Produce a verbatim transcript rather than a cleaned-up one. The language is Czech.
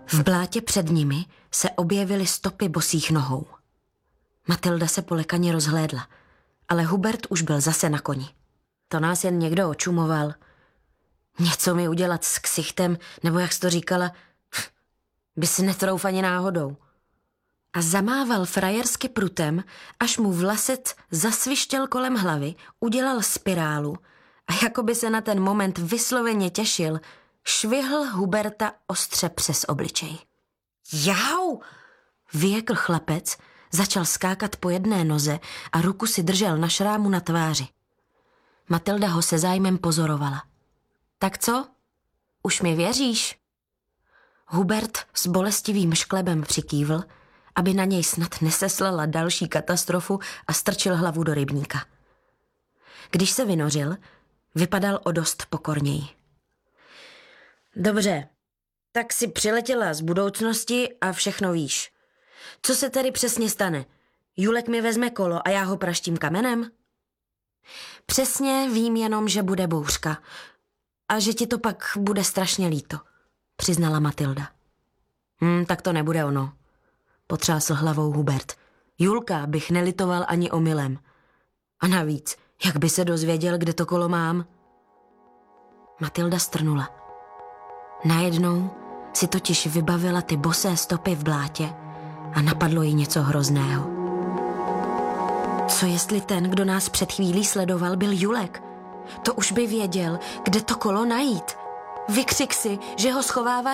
V blátě před nimi se objevily stopy bosých nohou. Matilda se polekaně rozhlédla, ale Hubert už byl zase na koni. To nás jen někdo očumoval. Něco mi udělat s ksichtem, nebo jak jsi to říkala, by si netrouf ani náhodou. A zamával frajersky prutem, až mu vlasec zasvištěl kolem hlavy, udělal spirálu a jako by se na ten moment vysloveně těšil, švihl Huberta ostře přes obličej. Jau! Vyjekl chlapec, začal skákat po jedné noze a ruku si držel na šrámu na tváři. Matilda ho se zájmem pozorovala. Tak co? Už mi věříš? Hubert s bolestivým šklebem přikývl, aby na něj snad neseslala další katastrofu a strčil hlavu do rybníka. Když se vynořil, vypadal o dost pokorněji. Dobře, tak si přiletěla z budoucnosti a všechno víš. Co se tedy přesně stane? Julek mi vezme kolo a já ho praštím kamenem? Přesně vím jenom, že bude bouřka a že ti to pak bude strašně líto, přiznala Matilda. Hm, tak to nebude ono, potřásl hlavou Hubert. Julka bych nelitoval ani omylem. A navíc, jak by se dozvěděl, kde to kolo mám? Matilda strnula. Najednou si totiž vybavila ty bosé stopy v blátě a napadlo jí něco hrozného. Co jestli ten, kdo nás před chvílí sledoval, byl Julek? To už by věděl, kde to kolo najít. Vykřik si, že ho schovává